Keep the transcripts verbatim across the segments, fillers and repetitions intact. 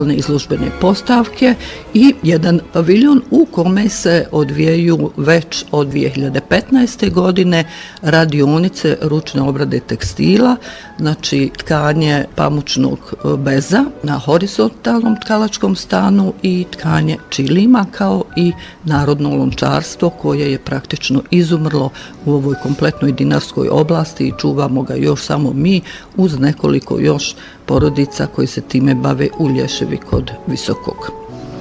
izložbene postavke i jedan paviljon u kome se odvijaju već od dvije hiljade petnaeste. godine radionice ručne obrade tekstila, znači tkanje pamučnog beza na horizontalnom tkalačkom stanu i tkanje čilima, kao i narodno lončarstvo koje je praktično izumrlo u ovoj kompletnoj dinarskoj oblasti i čuvamo ga još samo mi uz nekoliko još porodica koji se time bave u Lješevi kod Visokog.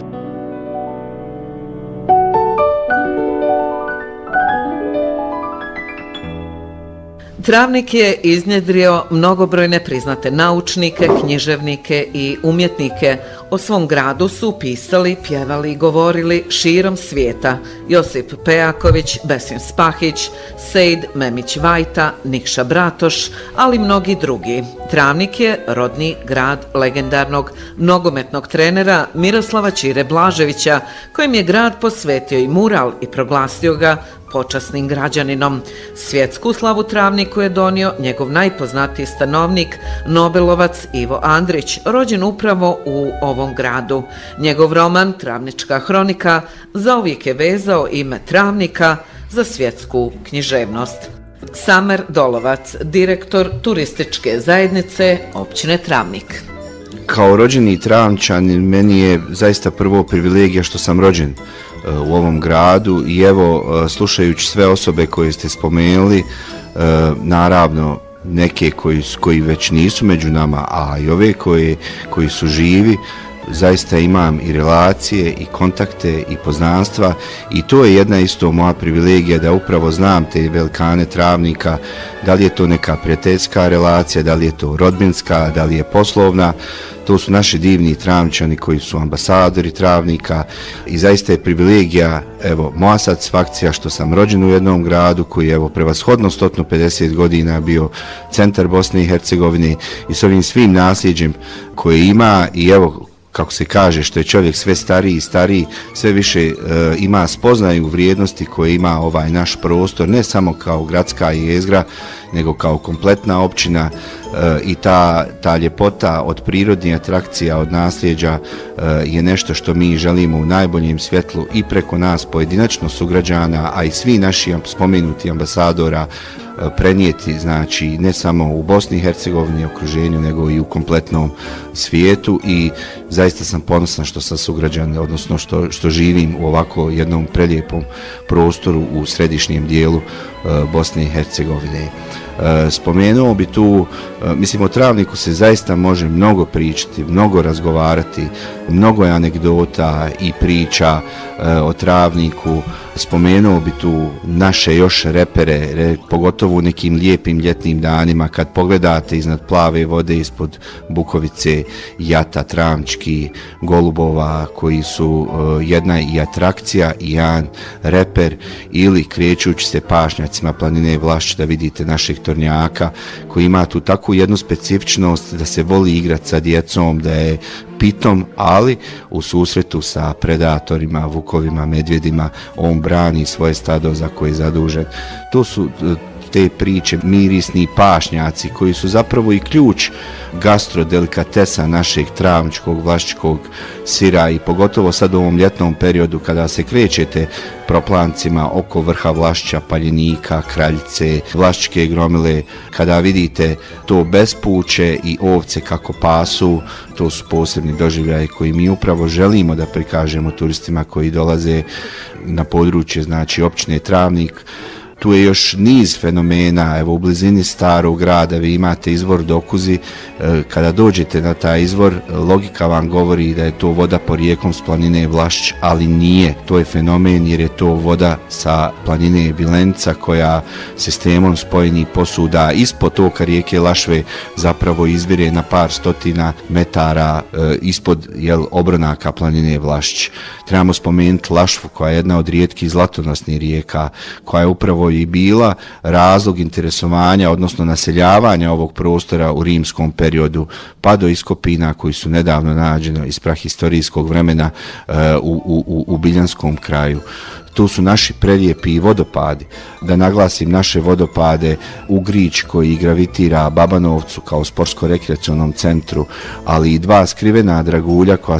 Travnik je iznjedrio mnogobrojne priznate naučnike, književnike i umjetnike. O svom gradu su pisali, pjevali i govorili širom svijeta. Josip Pejaković, Besim Spahić, Sejd Memić Vajta, Nikša Bratoš, ali mnogi drugi. Travnik je rodni grad legendarnog nogometnog trenera Miroslava Ćire Blaževića, kojem je grad posvetio i mural i proglasio ga počasnim građaninom. Svjetsku slavu Travniku je donio njegov najpoznatiji stanovnik, nobelovac Ivo Andrić, rođen upravo u ovom gradu. Njegov roman Travnička hronika zauvijek je vezao ime Travnika za svjetsku književnost. Samer Dolovac, direktor turističke zajednice općine Travnik. Kao rođeni Travničanin meni je zaista prvo privilegija što sam rođen u ovom gradu i evo, slušajući sve osobe koje ste spomenuli, naravno neke koji, koji već nisu među nama, a i ove koje, koji su živi, zaista imam i relacije i kontakte i poznanstva i to je jedna isto moja privilegija da upravo znam te velikane Travnika, da li je to neka prijateljska relacija, da li je to rodbinska, da li je poslovna. To su naši divni Travničani koji su ambasadori Travnika i zaista je privilegija, evo, moja satisfakcija što sam rođen u jednom gradu koji je evo prevashodno sto pedeset godina bio centar Bosne i Hercegovine i s ovim svim nasljeđem koje ima i evo, kako se kaže, što je čovjek sve stariji i stariji, sve više e, ima spoznaju vrijednosti koje ima ovaj naš prostor, ne samo kao gradska jezgra, nego kao kompletna općina e, i ta, ta ljepota od prirodnih atrakcija, od nasljeđa e, je nešto što mi želimo u najboljem svjetlu i preko nas pojedinačno sugrađana, a i svi naši spomenuti ambasadora prenijeti, znači ne samo u Bosni i Hercegovini okruženju, nego i u kompletnom svijetu i zaista sam ponosan što sam sugrađan, odnosno što, što živim u ovako jednom prelijepom prostoru u središnjem dijelu uh, Bosne i Hercegovine. Uh, spomenuo bi tu, uh, mislim o Travniku se zaista može mnogo pričati, mnogo razgovarati, mnogo je anegdota i priča uh, o Travniku. Spomenuo bi tu naše još repere, re, pogotovo u nekim lijepim ljetnim danima kad pogledate iznad plave vode ispod Bukovice, Jata, Travnički, Golubova koji su uh, jedna i atrakcija i jedan reper ili krećući se pašnjacima planine Vlašć da vidite naših tornjaka koji ima tu takvu jednu specifičnost da se voli igrati sa djecom, da je pitom, ali u susretu sa predatorima, vukovima, medvjedima, on brani svoje stado za koje je zadužen. To su te priče, mirisni pašnjaci koji su zapravo i ključ gastrodelikatesa našeg travničkog, vlašćkog sira i pogotovo sad u ovom ljetnom periodu kada se krećete proplancima oko vrha Vlašća, Paljenika, Kraljice, Vlašćke gromile, kada vidite to bespuće i ovce kako pasu, to su posebni doživljaji koji mi upravo želimo da prikažemo turistima koji dolaze na područje, znači općine Travnik. Tu je još niz fenomena, evo u blizini starog grada vi imate izvor Dokuzi, kada dođete na taj izvor, logika vam govori da je to voda porijeklom s planine Vlašć, ali nije, to je fenomen jer je to voda sa planine Vilenca koja sistemom spojenih posuda ispod toka rijeke Lašve zapravo izvire na par stotina metara e, ispod jel, obronaka planine Vlašć. Trebamo spomenuti Lašvu koja je jedna od rijetkih zlatonosnih rijeka, koja je upravo zapravo i bila razlog interesovanja, odnosno naseljavanja ovog prostora u rimskom periodu, pa do iskopina koji su nedavno nađeno iz prahistorijskog vremena uh, u, u, u Biljanskom kraju. Tu su naši prelijepi vodopadi. Da naglasim naše vodopade u Grič koji gravitira Babanovcu kao sportsko-rekreacionom centru, ali i dva skrivena dragulja koja